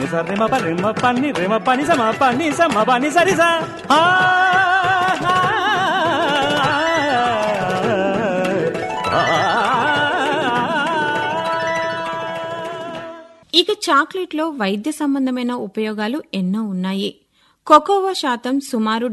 రిమ రిమ పన్ని రిమ పని సమ పని సమ పని సరి స ఇక చాక్లెట్లో వైద్య సంబంధమైన ఉపయోగాలు ఎన్నో ఉన్నాయి. కోకోవా శాతం సుమారు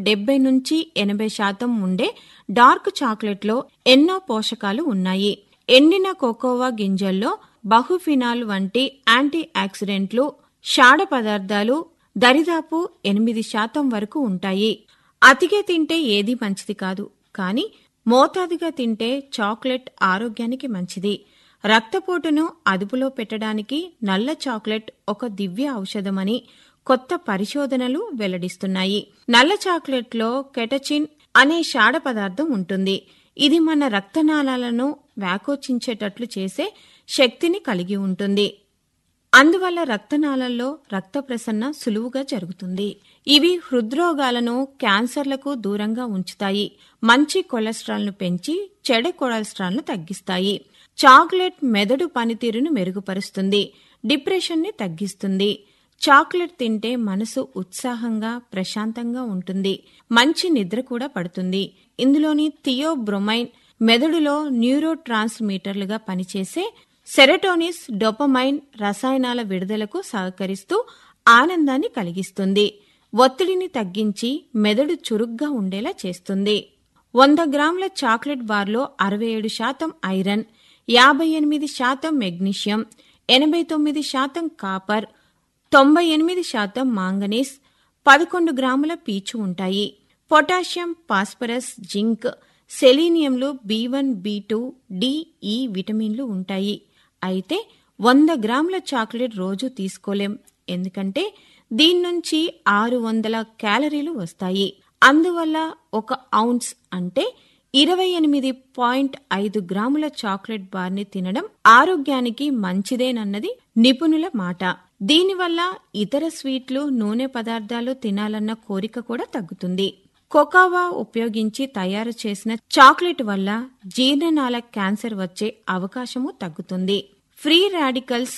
70-80% ఉండే డార్క్ చాక్లెట్లో ఎన్నో పోషకాలు ఉన్నాయి. ఎండిన కోకోవా గింజల్లో బహుఫినాల్ వంటి యాంటీ ఆక్సిడెంట్లు, షాడ పదార్థాలు దరిదాపు 8% వరకు ఉంటాయి. అతిగా తింటే ఏదీ మంచిది కాదు, కానీ మోతాదుగా తింటే చాక్లెట్ ఆరోగ్యానికి మంచిది. రక్తపోటును అదుపులో పెట్టడానికి నల్ల చాక్లెట్ ఒక దివ్య ఔషధమని కొత్త పరిశోధనలు వెల్లడిస్తున్నాయి. నల్ల చాక్లెట్లో కెటచిన్ అనే షాడ పదార్థం ఉంటుంది. ఇది మన రక్తనాళాలను వ్యాకోచించేటట్లు చేసే శక్తిని కలిగి ఉంటుంది. అందువల్ల రక్తనాళాల్లో రక్త ప్రసరణ సులువుగా జరుగుతుంది. ఇవి హృద్రోగాలను, క్యాన్సర్లకు దూరంగా ఉంచుతాయి. మంచి కొలెస్ట్రాల్ను పెంచి చెడు కొలెస్ట్రాల్ను తగ్గిస్తాయి. చాక్లెట్ మెదడు పనితీరును మెరుగుపరుస్తుంది, డిప్రెషన్ని తగ్గిస్తుంది. చాక్లెట్ తింటే మనసు ఉత్సాహంగా, ప్రశాంతంగా ఉంటుంది. మంచి నిద్ర కూడా పడుతుంది. ఇందులోని థియోబ్రోమైన్ మెదడులో న్యూరో ట్రాన్స్మిటర్లుగా పనిచేసే సెరటోనిన్, డోపమైన్ రసాయనాల విడుదలకు సహకరిస్తూ ఆనందాన్ని కలిగిస్తుంది. ఒత్తిడిని తగ్గించి మెదడు చురుగ్గా ఉండేలా చేస్తుంది. 100 గ్రాముల చాక్లెట్ బార్లో 67% ఐరన్, 58% మెగ్నీషియం, 89% కాపర్, 98% మాంగనీస్, 11 గ్రాముల పీచు ఉంటాయి. Potassium, phosphorus, zinc, సెలీనియంలు, B1, B2, D, E విటమిన్లు ఉంటాయి. అయితే 100 గ్రాముల చాక్లెట్ రోజు తీసుకోలేం, ఎందుకంటే దీన్నుంచి 600 క్యాలరీలు వస్తాయి. అందువల్ల 1 ఔన్స్ అంటే 28.5 గ్రాముల చాక్లెట్ బార్ని తినడం ఆరోగ్యానికి మంచిదేనన్నది నిపుణుల మాట. దీనివల్ల ఇతర స్వీట్లు, నూనె పదార్థాలు తినాలన్న కోరిక కూడా తగ్గుతుంది. కోకోవా ఉపయోగించి తయారు చేసిన చాక్లెట్ వల్ల జీర్ణనాళ క్యాన్సర్ వచ్చే అవకాశము తగ్గుతుంది. Free radicals